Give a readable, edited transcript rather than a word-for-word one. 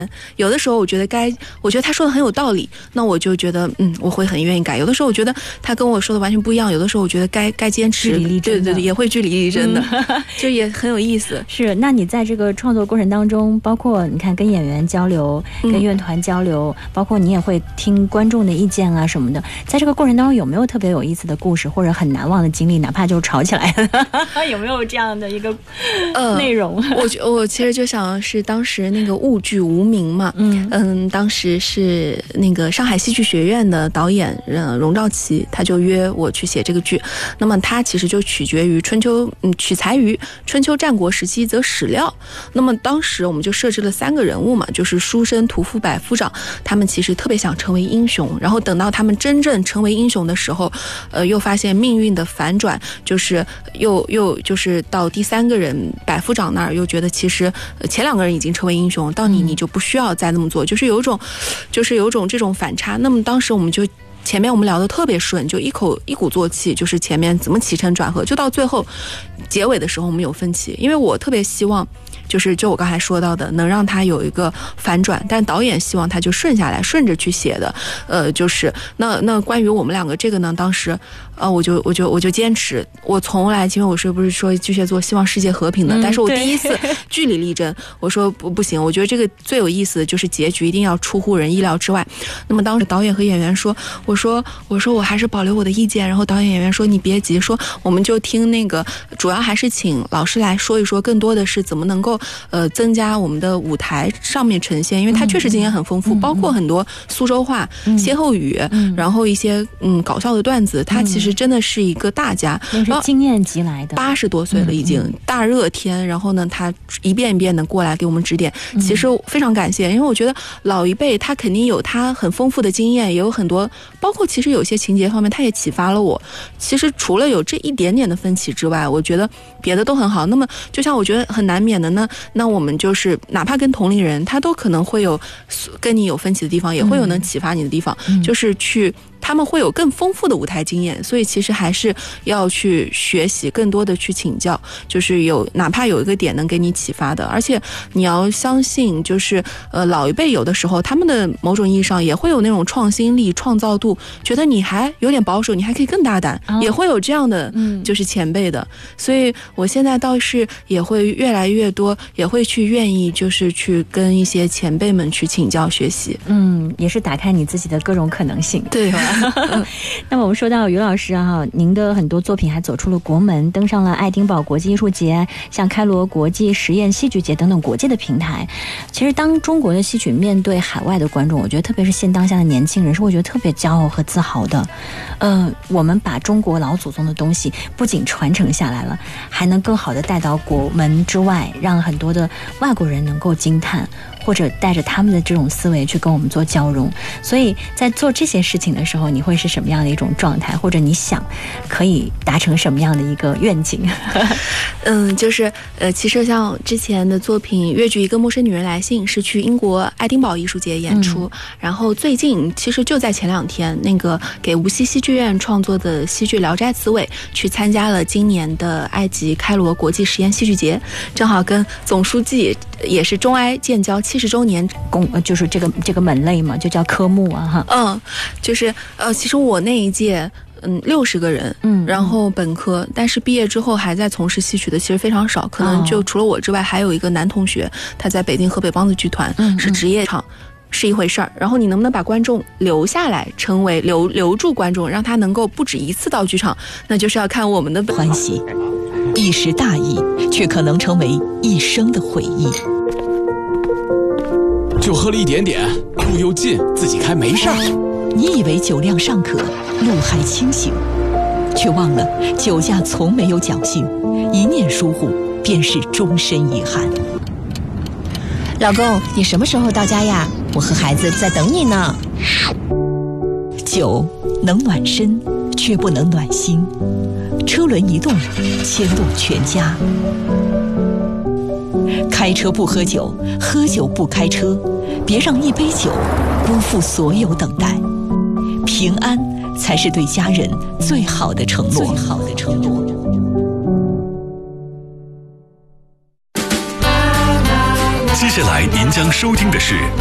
有的时候我觉得他说的很有道理，那我就觉得我会很愿意改。有的时候我觉得他跟我说的完全不一样，有的时候我觉得该坚持，对，也会据理力争的，就也很有意思。 是，那你在这个创作过程当中，包括你看跟演员交流，跟乐团交流，包括你也会听观众的意见啊什么的，在这个过程当中有没有特别有意思的故事或者很难忘的经历，哪怕就吵起来了有没有这样的一个内容？ 我其实就想是当时那个误剧无名嘛，当时是那个上海戏剧学院的导演荣兆奇，他就约我去写这个剧。那么他其实就取材于春秋战国时期一则史料。那么当时我们就设置了3个人物嘛，就是书生、屠夫、百夫长，他们其实特别想成为英雄，然后等到他们真正成为英雄的时候，又发现命运的反转，就是又就是到第3个人百夫长那儿，又觉得其实前2个人已经成为英雄，到你就不需要再那么做，就是有一种这种反差。那么当时我们就前面我们聊得特别顺，就一鼓作气，就是前面怎么起承转合，就到最后结尾的时候我们有分歧，因为我特别希望就我刚才说到的能让他有一个反转，但导演希望他就顺下来，顺着去写的。就是那关于我们2个这个呢，当时我就坚持，我从来因为我不是说巨蟹座希望世界和平的，但是我第一次据理力争，我说不行，我觉得这个最有意思的就是结局一定要出乎人意料之外。那么当时导演和演员说，我说我还是保留我的意见，然后导演演员说你别急，说我们就听那个，主要还是请老师来说一说，更多的是怎么能够增加我们的舞台上面呈现，因为它确实经验很丰富，包括很多苏州话、歇后语，然后一些搞笑的段子，他其实真的是一个大家， 那是经验集来的 ，80多岁了已经，大热天，然后呢他一遍一遍的过来给我们指点，其实非常感谢，因为我觉得老一辈他肯定有他很丰富的经验，也有很多，包括其实有些情节方面他也启发了我。其实除了有这一点点的分歧之外，我觉得别的都很好。那么就像我觉得很难免的呢，那我们就是哪怕跟同龄人，他都可能会有跟你有分歧的地方，也会有能启发你的地方，就是他们会有更丰富的舞台经验，所以其实还是要去学习，更多的去请教，就是哪怕有一个点能给你启发的。而且你要相信，就是老一辈有的时候他们的某种意义上也会有那种创新力、创造度，觉得你还有点保守，你还可以更大胆，也会有这样的就是前辈的。所以我现在倒是也会越来越多，也会去愿意就是去跟一些前辈们去请教学习。 也是打开你自己的各种可能性。 对。 那么我们说到于老师您的很多作品还走出了国门，登上了爱丁堡国际艺术节、像开罗国际实验戏剧节等等国际的平台。其实当中国的戏曲面对海外的观众，我觉得特别是现当下的年轻人，是会觉得特别骄傲和自豪的。我们把中国老祖宗的东西不仅传承下来了，还能更好的带到国门之外，让很多的外国人能够惊叹，或者带着他们的这种思维去跟我们做交融。所以在做这些事情的时候，你会是什么样的一种状态，或者你想可以达成什么样的一个愿景？ 就是其实像之前的作品越剧一个陌生女人来信是去英国爱丁堡艺术节演出，然后最近其实就在前2天，那个给无锡戏剧院创作的戏剧《聊斋刺猬》去参加了今年的埃及开罗国际实验戏剧节，正好跟总书记也是中埃建交70周年就是这个门类嘛，就叫科目就是其实我那一届60个人，然后本科，但是毕业之后还在从事戏曲的其实非常少，可能就除了我之外，还有一个男同学，他在北京河北梆子剧团是职业场。是一回事儿，然后你能不能把观众留下来，成为留住观众，让他能够不止一次到剧场，那就是要看我们的欢喜。一时大意，却可能成为一生的回忆。 就喝了一点点，路又近，自己开没事儿。 你以为酒量尚可，路还清醒，却忘了酒驾从没有侥幸，一念疏忽便是终身遗憾。 老公，你什么时候到家呀？我和孩子在等你呢。 酒能暖身，却不能暖心。车轮一动，牵动全家。开车不喝酒，喝酒不开车，别让一杯酒辜负所有等待。平安才是对家人最好的承诺。 接下来您将收听的是